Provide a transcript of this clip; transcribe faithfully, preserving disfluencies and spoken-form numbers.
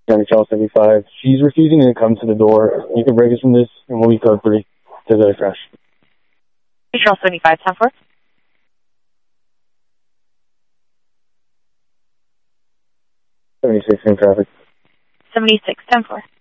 County Channel seventy-five. She's refusing to come to the door. You can break us from this, and we'll be code three to the crash. Channel seventy-five, ten four. seventy-six in traffic. seventy-six, ten four.